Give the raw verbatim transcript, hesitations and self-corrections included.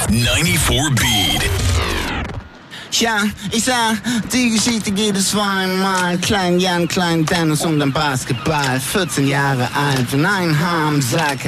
ninety-four Beat. Tja, ich sag, die Geschichte geht es zweimal. Klein Jan, klein Dennis und ein Basketball. vierzehn Jahre alt und ein Harmsack.